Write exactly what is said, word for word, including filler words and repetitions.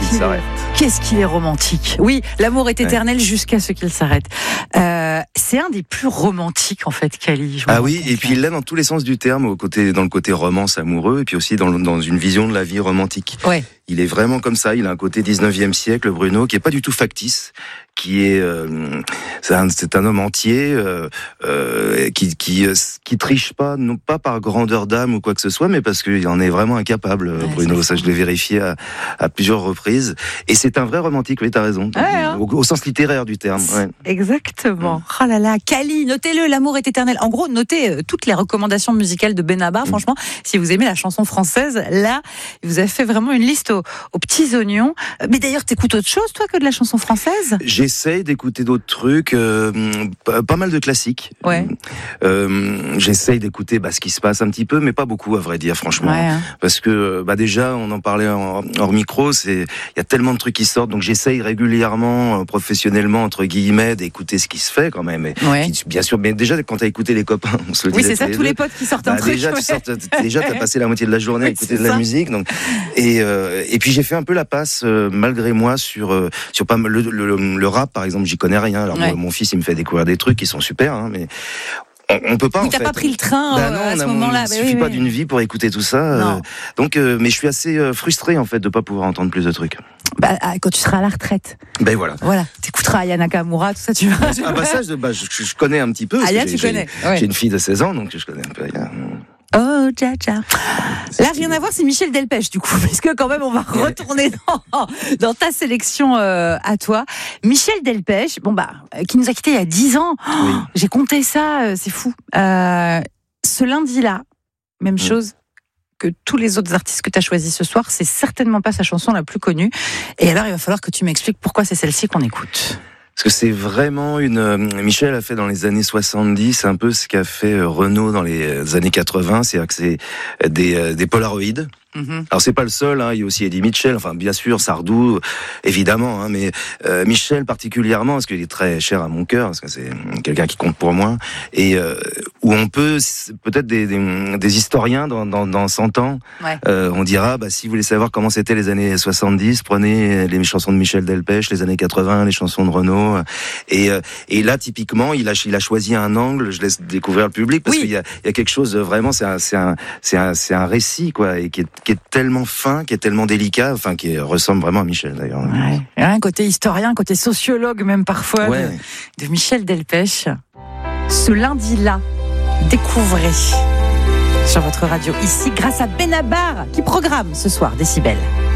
qu'il s'arrête. Qu'est-ce qu'il est romantique. Oui, l'amour est éternel ouais. jusqu'à ce qu'il s'arrête. Euh, c'est un des plus romantiques, en fait, Kali. Ah oui, et puis il l'a dans tous les sens du terme, au côté, dans le côté romance amoureux, et puis aussi dans, dans une vision de la vie romantique. Ouais. Il est vraiment comme ça, il a un côté dix-neuvième siècle, Bruno, qui est pas du tout factice, qui est, euh, c'est, un, c'est un homme entier, euh, euh, qui, qui, qui triche pas, non pas par grandeur d'âme ou quoi que ce soit, mais parce qu'il en est vraiment incapable, ouais, Bruno. Ça, je l'ai vérifié à, à plusieurs reprises. Et c'est un vrai romantique, oui, t'as raison. Ouais, hein. au, au sens littéraire du terme. Ouais. Exactement. Oh là là, Kali, notez-le, l'amour est éternel. En gros, notez euh, toutes les recommandations musicales de Benabar. Mmh. Franchement, si vous aimez la chanson française, là, vous avez fait vraiment une liste aux, aux petits oignons. Mais d'ailleurs, t'écoutes autre chose, toi, que de la chanson française ? J'essaye d'écouter d'autres trucs, euh, pas mal de classiques. Ouais. Euh, j'essaye d'écouter bah, ce qui se passe un petit peu, mais pas beaucoup, à vrai dire, franchement. Ouais, hein. Parce que, bah, déjà, on en parlait hors, hors micro, c'est, il y a tellement de trucs qui sortent, donc j'essaye régulièrement, euh, professionnellement, entre guillemets, d'écouter ce qui se fait quand même. Et, ouais. qui, bien sûr, mais déjà, quand t'as écouté les copains, on se le oui, disait. c'est ça, tous les, tous les potes qui sortent bah, un truc. Déjà, ouais. tu sortes, déjà, t'as passé la moitié de la journée à oui, écouter de ça. la musique, donc, et, euh, et puis j'ai fait un peu la passe, euh, malgré moi, sur, euh, sur pas le, le, le, le rap, par exemple, j'y connais rien. Alors, ouais. mon, mon fils, il me fait découvrir des trucs qui sont super, hein, mais on, on peut pas. Oui, en t'as fait. pas pris le train bah euh, non, à ce on a, moment-là. Il bah, suffit oui, pas oui. d'une vie pour écouter tout ça. Euh, donc, euh, mais je suis assez euh, frustré en fait de pas pouvoir entendre plus de trucs. Bah, quand tu seras à la retraite. Ben voilà. Voilà. T'écouteras Aya Nakamura, tout ça, tu vas. Ah bah ça, je, bah, je, je connais un petit peu. Aya, tu j'ai, connais. J'ai, ouais. j'ai une fille de seize ans, donc je connais un peu Aya. Oh, tcha tcha. Là, rien à voir, c'est Michel Delpech, du coup, puisque quand même, on va retourner dans, dans ta sélection euh, à toi. Michel Delpech, bon bah, qui nous a quittés il y a dix ans. Oh, oui. J'ai compté ça, euh, c'est fou. Euh, ce lundi-là, même oui. chose que tous les autres artistes que tu as choisis ce soir, c'est certainement pas sa chanson la plus connue. Et alors, il va falloir que tu m'expliques pourquoi c'est celle-ci qu'on écoute. Parce que c'est vraiment une... Michel a fait dans les années soixante-dix un peu ce qu'a fait Renaud dans les années quatre-vingts, c'est-à-dire que c'est des, des polaroïdes. Mmh. Alors c'est pas le seul, hein, il y a aussi Eddie Mitchell, enfin bien sûr Sardou, évidemment, hein, mais euh, Michel particulièrement, parce qu'il est très cher à mon cœur, parce que c'est quelqu'un qui compte pour moi, et euh, où on peut, peut-être des, des, des historiens dans, dans, dans cent ans, ouais. euh, on dira, bah, si vous voulez savoir comment c'était les années soixante-dix, prenez les chansons de Michel Delpech, les années quatre-vingts, les chansons de Renaud, et, euh, et là typiquement, il a, il a choisi un angle, je laisse découvrir le public, parce oui. qu'il y a, il y a quelque chose de vraiment, c'est un, c'est un, c'est un, c'est un récit, quoi, et qui est qui est tellement fin, qui est tellement délicat, enfin qui ressemble vraiment à Michel d'ailleurs. Ouais. Un côté historien, côté sociologue même parfois ouais. de, de Michel Delpech. Ce lundi-là, découvrez sur votre radio ici grâce à Benabar qui programme ce soir Décibel.